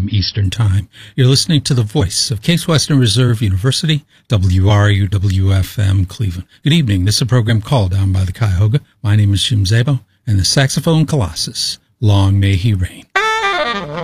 p.m. Eastern Time. You're listening to the voice of Case Western Reserve University, WRUW-FM Cleveland. Good evening. This is a program called Down by the Cuyahoga. My name is Jim Zabo, and the saxophone colossus, long may he reign.